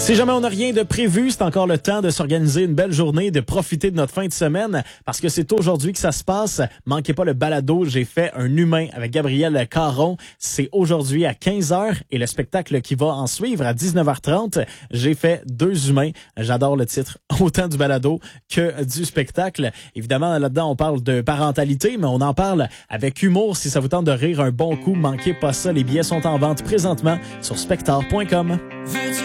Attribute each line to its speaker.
Speaker 1: Si jamais on n'a rien de prévu, c'est encore le temps de s'organiser une belle journée, de profiter de notre fin de semaine, parce que c'est aujourd'hui que ça se passe. Manquez pas le balado, j'ai fait un humain avec Gabriel Caron. C'est aujourd'hui à 15h et le spectacle qui va en suivre à 19h30. J'ai fait 2 humains. J'adore le titre, autant du balado que du spectacle. Évidemment, là-dedans, on parle de parentalité, mais on en parle avec humour. Si ça vous tente de rire un bon coup, manquez pas ça. Les billets sont en vente présentement sur spectar.com.